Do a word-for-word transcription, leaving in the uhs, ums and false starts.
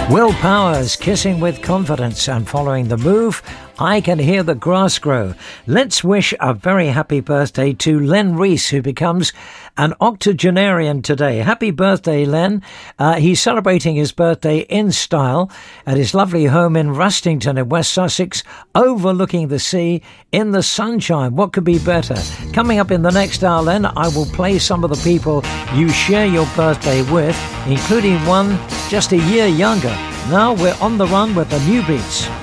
Will Powers, Kissing with Confidence, and following the move, I Can Hear the Grass Grow. Let's wish a very happy birthday to Len Reese, who becomes an octogenarian today. Happy birthday, Len. Uh, he's celebrating his birthday in style at his lovely home in Rustington in West Sussex, overlooking the sea in the sunshine. What could be better? Coming up in the next hour, Len, I will play some of the people you share your birthday with, including one just a year younger. Now we're on the run with the new beats.